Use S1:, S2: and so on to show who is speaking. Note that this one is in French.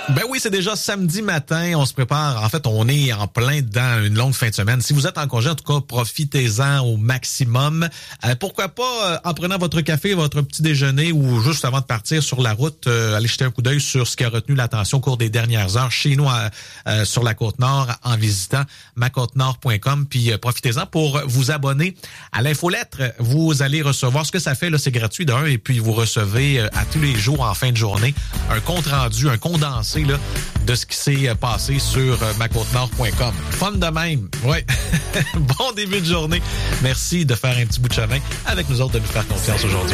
S1: Ben oui, c'est déjà samedi matin. On se prépare. En fait, on est en plein dans une longue fin de semaine. Si vous êtes en congé, en tout cas, profitez-en au maximum. Pourquoi pas, en prenant votre café, votre petit déjeuner ou juste avant de partir sur la route, aller jeter un coup d'œil sur ce qui a retenu l'attention au cours des dernières heures chez nous sur la Côte-Nord en visitant macôtenord.com. Puis profitez-en pour vous abonner à l'infolettre. Vous allez recevoir ce que ça fait, là, c'est gratuit d'un, et puis vous recevez à tous les jours en fin de journée un compte rendu, un condensé là, de ce qui s'est passé sur macôtenord.com. Fun de même, ouais. Bon début de journée. Merci de faire un petit bout de chemin avec nous autres, de nous faire confiance aujourd'hui.